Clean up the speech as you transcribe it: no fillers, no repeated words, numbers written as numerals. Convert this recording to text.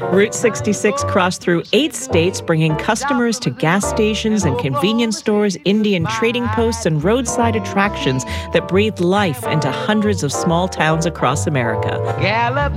Route 66 crossed through 8 states, bringing customers to gas stations and convenience stores, Indian trading posts, and roadside attractions that breathed life into hundreds of small towns across America.